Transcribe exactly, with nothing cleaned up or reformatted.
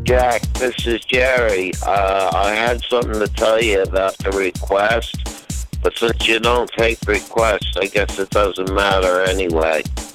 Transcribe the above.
Jack, this is Jerry. Uh, I had something to tell you about the request, but since you don't take requests, I guess it doesn't matter anyway.